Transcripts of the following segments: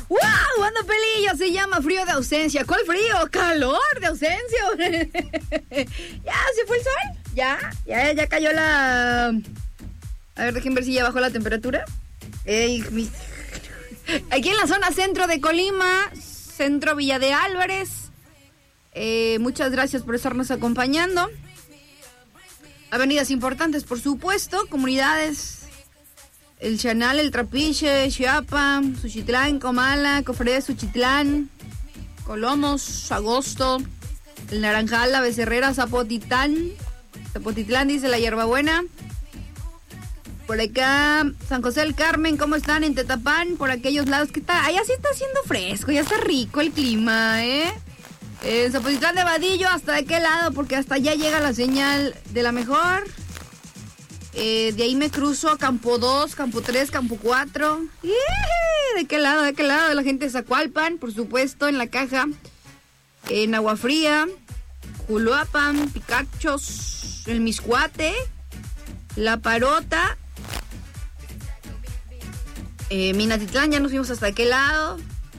¡Wow! Ando pelillo, se llama frío de ausencia. ¿Cuál frío? ¡Calor de ausencia! ¿Ya se fue el sol? ¿Ya cayó la... A ver, dejen ver si ya bajó la temperatura. Aquí en la zona centro de Colima, centro Villa de Álvarez. Muchas gracias por estarnos acompañando. Avenidas importantes, por supuesto, comunidades... El Chanal, el Trapiche, Chiapa, Suchitlán, Comala, Cofradía de Suchitlán, Colomos, Agosto, el Naranjal, la Becerrera, Zapotitlán, dice la Hierbabuena. Por acá, San José del Carmen, ¿cómo están? En Tetapán, por aquellos lados, ¿qué tal? Allá sí está haciendo fresco, ya está rico el clima, En Zapotitlán de Vadillo, ¿hasta de qué lado? Porque hasta allá llega la señal de la mejor. De ahí me cruzo a Campo 2, Campo 3, Campo 4. ¿De qué lado? De la gente de Zacualpan, por supuesto, en la caja. En Agua Fría, Juluapan, Picachos, el Miscuate, La Parota, Minatitlán, ya nos fuimos hasta aquel lado.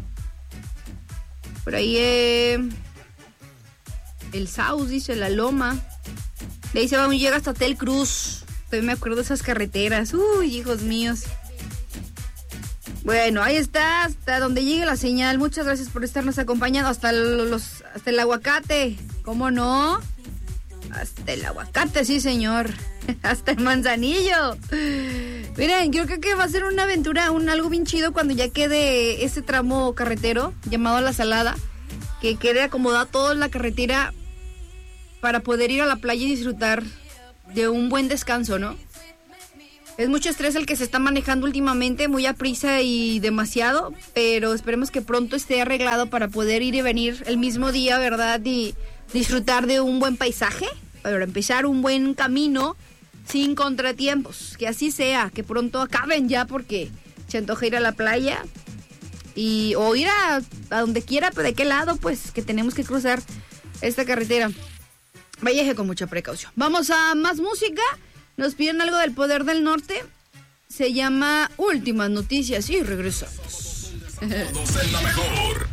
Por ahí el Saus, dice la Loma. De ahí se va, llega hasta Tel Cruz. Todavía me acuerdo de esas carreteras. Uy, hijos míos. Bueno, ahí está, hasta donde llegue la señal. Muchas gracias por estarnos acompañando. Hasta el aguacate. ¿Cómo no? Hasta el aguacate, sí, señor. Hasta el Manzanillo. Miren, yo creo que va a ser una aventura, algo bien chido cuando ya quede ese tramo carretero llamado La Salada. Que quede acomodada toda la carretera para poder ir a la playa y disfrutar de un buen descanso, ¿no? Es mucho estrés el que se está manejando últimamente, muy a prisa y demasiado, pero esperemos que pronto esté arreglado para poder ir y venir el mismo día, ¿verdad? Y disfrutar de un buen paisaje, para empezar un buen camino sin contratiempos. Que así sea, que pronto acaben ya porque se antoja ir a la playa o ir a donde quiera, pero de qué lado, pues que tenemos que cruzar esta carretera. Váyase con mucha precaución. Vamos a más música. Nos piden algo del Poder del Norte. Se llama Últimas Noticias y regresamos. Todos en la mejor.